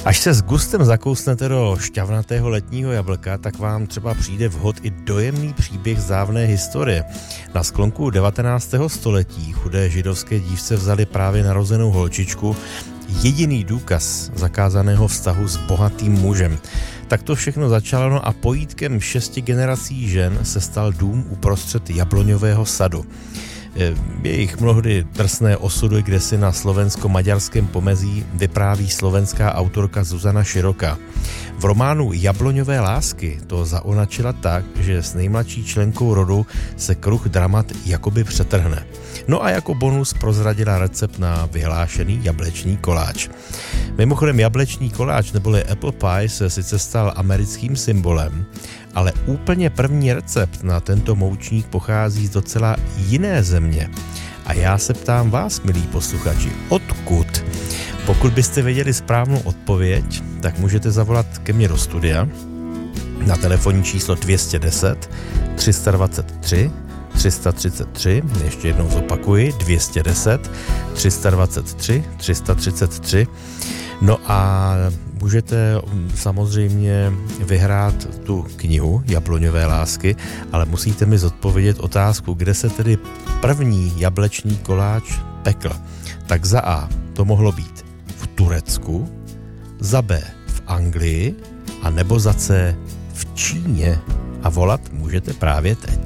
Až se s gustem zakousnete do šťavnatého letního jablka, tak vám třeba přijde vhod i dojemný příběh z dávné historie. Na sklonku 19. století chudé židovské dívce vzali právě narozenou holčičku, jediný důkaz zakázaného vztahu s bohatým mužem. Tak to všechno začalo, no a pojítkem 6 generací žen se stal dům uprostřed jabloňového sadu. Jejich mnohdy drsné osudy kdesi na slovensko-maďarském pomezí vypráví slovenská autorka Zuzana Široká. V románu Jabloňové lásky to zaonačila tak, že s nejmladší členkou rodu se kruh dramat jakoby přetrhne. No a jako bonus prozradila recept na vyhlášený jablečný koláč. Mimochodem jablečný koláč neboli apple pie se sice stal americkým symbolem, ale úplně první recept na tento moučník pochází z docela jiné země. A já se ptám vás, milí posluchači, odkud? Pokud byste věděli správnou odpověď, tak můžete zavolat ke mně do studia na telefonní číslo 210 323 333, ještě jednou zopakuji, 210 323 333. No a můžete samozřejmě vyhrát tu knihu Jabloňové lásky, ale musíte mi zodpovědět otázku, kde se tedy první jablečný koláč pekl. Tak za A to mohlo být v Turecku, za B v Anglii a nebo za C v Číně. A volat můžete právě teď.